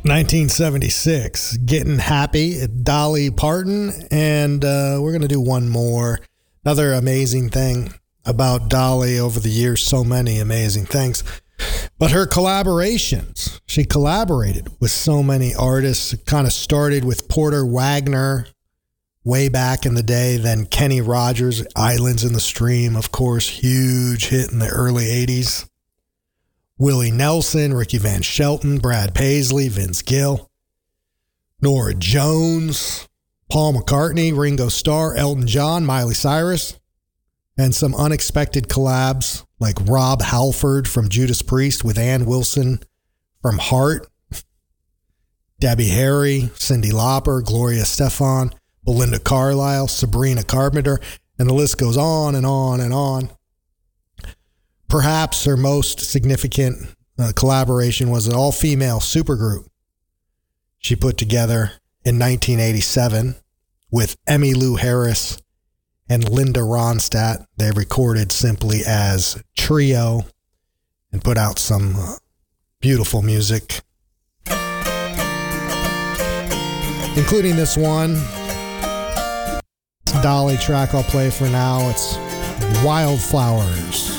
1976, Getting Happy, Dolly Parton, and we're going to do one more. Another amazing thing about Dolly over the years, so many amazing things, but her collaborations. She collaborated with so many artists. It kind of started with Porter Wagner way back in the day, then Kenny Rogers, Islands in the Stream, of course, huge hit in the early 80s. Willie Nelson, Ricky Van Shelton, Brad Paisley, Vince Gill, Norah Jones, Paul McCartney, Ringo Starr, Elton John, Miley Cyrus, and some unexpected collabs like Rob Halford from Judas Priest with Ann Wilson from Heart, Debbie Harry, Cyndi Lauper, Gloria Estefan, Belinda Carlisle, Sabrina Carpenter, and the list goes on and on and on. Perhaps her most significant collaboration was an all-female supergroup she put together in 1987 with Emmylou Harris and Linda Ronstadt. They recorded simply as Trio and put out some beautiful music, including this one. It's a Dolly track I'll play for now. It's Wildflowers.